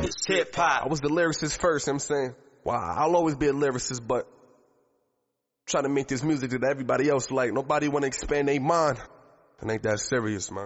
It's hip hop. I was the lyricist first, you know what I'm saying? Wow, I'll always be a lyricist, but trying to make this music that everybody else like. Nobody want to expand their mind. It ain't that serious, man.